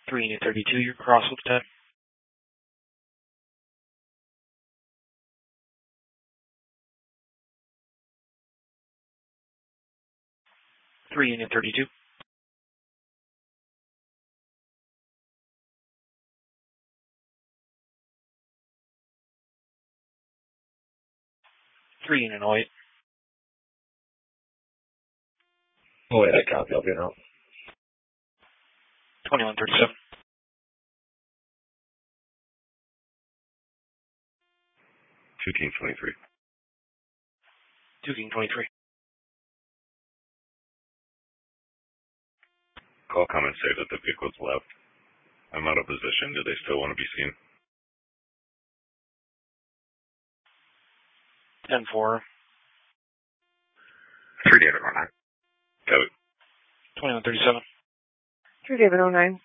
3 Unit 32, you're cross with 10. 3 Unit 32. 3 Unit 08. Oh, yeah, I copy. I'll be out. 2137. 2 King 23. 2 King 23. Call comments say that the vehicle's left. I'm out of position. Do they still want to be seen? 10-4. 3 David 09. Got it. 2137. 3 David 09.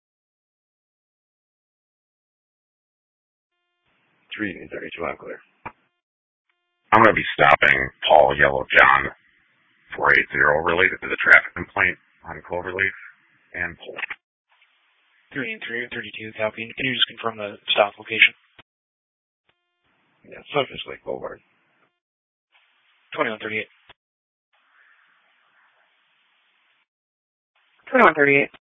3 Unit 32, I'm clear. I'm going to be stopping Paul Yellow John 480 related to the traffic complaint on Clover Leaf and Pole. 3 Unit 32, copy. Can you just confirm the stop location? Yeah, Sunfish Lake Boulevard. 2138. 2138.